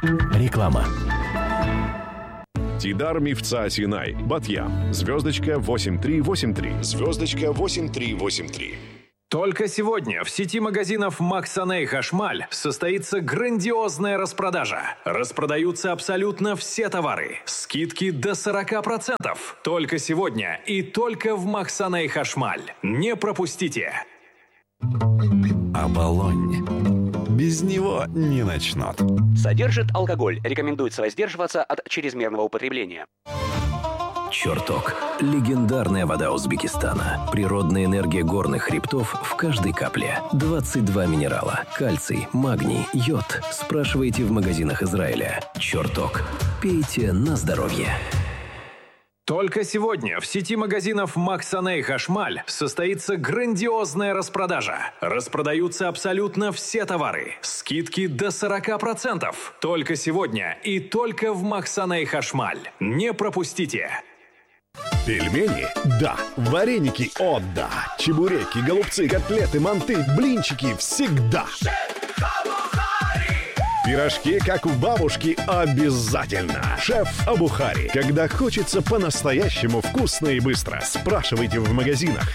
Реклама. Тидар Мифца Синай, Батьям, звездочка 8383, звездочка 8383. Только сегодня в сети магазинов Максаней Хашмаль состоится грандиозная распродажа. Распродаются абсолютно все товары. Скидки до 40%. Только сегодня и только в Максаней Хашмаль. Не пропустите. Оболонь. Без него не начнут. Содержит алкоголь. Рекомендуется воздерживаться от чрезмерного употребления. Черток. Легендарная вода Узбекистана. Природная энергия горных хребтов в каждой капле. 22 минерала. Кальций, магний, йод. Спрашивайте в магазинах Израиля. Черток. Пейте на здоровье. Только сегодня в сети магазинов Максаней Хашмаль состоится грандиозная распродажа. Распродаются абсолютно все товары. Скидки до 40%. Только сегодня и только в Максаней Хашмаль. Не пропустите. Пельмени? Да. Вареники? О, да. Чебуреки, голубцы, котлеты, манты, блинчики всегда. Пирожки, как у бабушки, обязательно. Шеф Абухари. Когда хочется по-настоящему вкусно и быстро, спрашивайте в магазинах.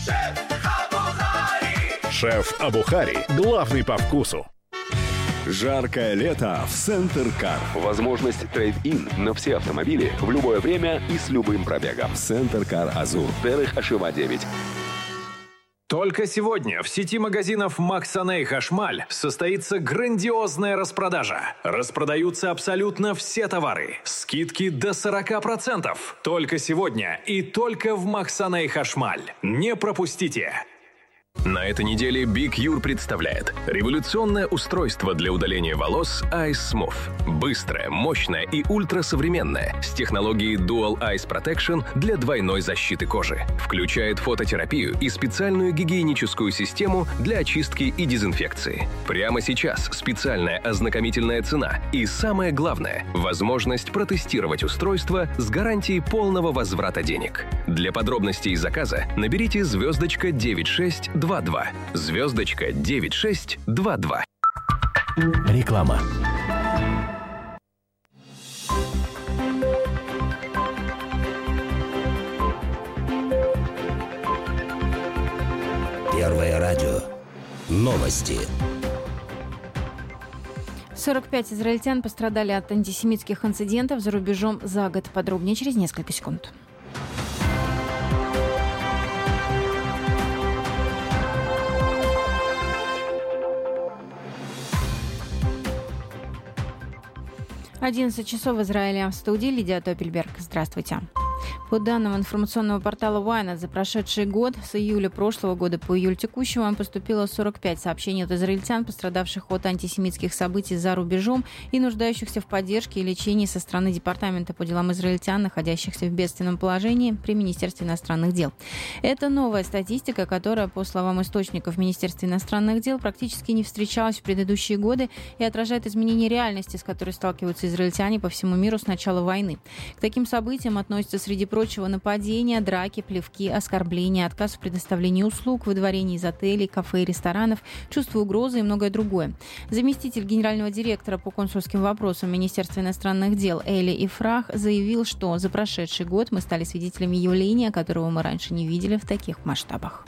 Шеф Абухари. Главный по вкусу. Жаркое лето в Центр Кар. Возможность трейд-ин на все автомобили в любое время и с любым пробегом. Центр Кар Азур. Терых Ашива 9. Только сегодня в сети магазинов Максаней Хашмаль состоится грандиозная распродажа. Распродаются абсолютно все товары. Скидки до 40%. Только сегодня и только в Максаней Хашмаль. Не пропустите. На этой неделе Big Your представляет революционное устройство для удаления волос Ice Smooth. Быстрое, мощное и ультрасовременное с технологией Dual Ice Protection для двойной защиты кожи. Включает фототерапию и специальную гигиеническую систему для очистки и дезинфекции. Прямо сейчас специальная ознакомительная цена и, самое главное, возможность протестировать устройство с гарантией полного возврата денег. Для подробностей и заказа наберите звездочка 9622. Звездочка 9622. Реклама. Первое радио. Новости. 45 израильтян пострадали от антисемитских инцидентов за рубежом за год. Подробнее через несколько секунд. Одиннадцать часов в Израиле. В студии Лидия Топельберг. Здравствуйте. По данным информационного портала Ynet, за прошедший год, с июля прошлого года по июль текущего, поступило 45 сообщений от израильтян, пострадавших от антисемитских событий за рубежом и нуждающихся в поддержке и лечении со стороны Департамента по делам израильтян, находящихся в бедственном положении при Министерстве иностранных дел. Это новая статистика, которая, по словам источников Министерства иностранных дел, практически не встречалась в предыдущие годы и отражает изменения реальности, с которой сталкиваются израильтяне по всему миру с начала войны. К таким событиям относятся, среди прочего, нападения, драки, плевки, оскорбления, отказ в предоставлении услуг, выдворение из отелей, кафе и ресторанов, чувство угрозы и многое другое. Заместитель генерального директора по консульским вопросам Министерства иностранных дел Эли Ифрах заявил, что за прошедший год мы стали свидетелями явления, которого мы раньше не видели в таких масштабах.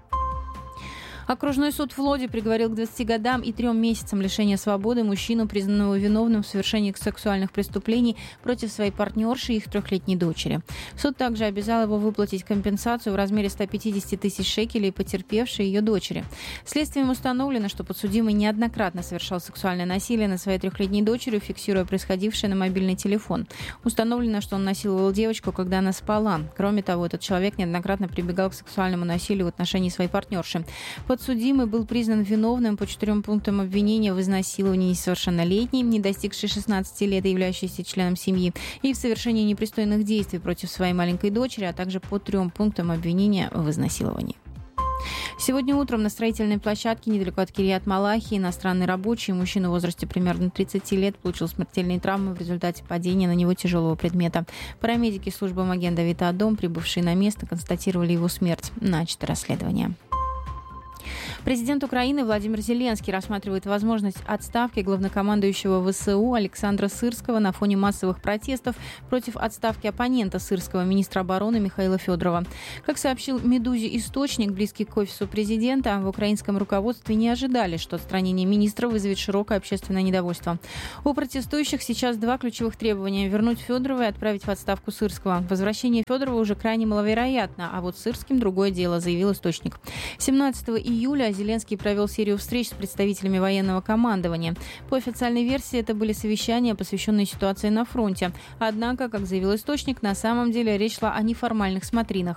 Окружной суд в Лоди приговорил к 20 годам и 3 месяцам лишения свободы мужчину, признанного виновным в совершении сексуальных преступлений против своей партнерши и их 3-летней дочери. Суд также обязал его выплатить компенсацию в размере 150 тысяч шекелей потерпевшей ее дочери. Следствием установлено, что подсудимый неоднократно совершал сексуальное насилие над своей 3-летней дочерью, фиксируя происходившее на мобильный телефон. Установлено, что он насиловал девочку, когда она спала. Кроме того, этот человек неоднократно прибегал к сексуальному насилию в отношении своей партнерши. Подсудимый был признан виновным по 4 пунктам обвинения в изнасиловании несовершеннолетней, не достигшей 16 лет и являющейся членом семьи, и в совершении непристойных действий против своей маленькой дочери, а также по 3 пунктам обвинения в изнасиловании. Сегодня утром на строительной площадке недалеко от Кирьят-Малахи иностранный рабочий, мужчина в возрасте примерно 30 лет, получил смертельные травмы в результате падения на него тяжелого предмета. Парамедики службы Маген-Давид-Адом, прибывшие на место, констатировали его смерть. Начато расследование. Президент Украины Владимир Зеленский рассматривает возможность отставки главнокомандующего ВСУ Александра Сырского на фоне массовых протестов против отставки оппонента Сырского, министра обороны Михаила Федорова. Как сообщил «Медузе» источник, близкий к офису президента, в украинском руководстве не ожидали, что отстранение министра вызовет широкое общественное недовольство. У протестующих сейчас два ключевых требования – вернуть Федорова и отправить в отставку Сырского. Возвращение Федорова уже крайне маловероятно, а вот с Сырским другое дело, заявил источник. 17 июля Зеленский провел серию встреч с представителями военного командования. По официальной версии это были совещания, посвященные ситуации на фронте. Однако, как заявил источник, на самом деле речь шла о неформальных смотринах.